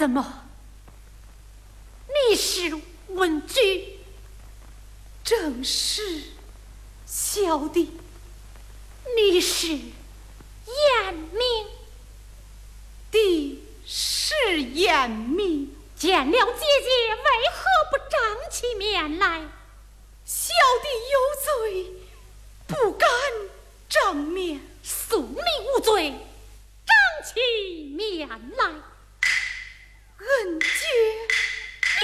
怎么？你是文举？ 正是，小弟。 你是严明？ 弟是严明。 见了姐姐，为何不张起面来？ 小弟有罪，不敢正面。 恕你无罪，张起面来。 恩姐。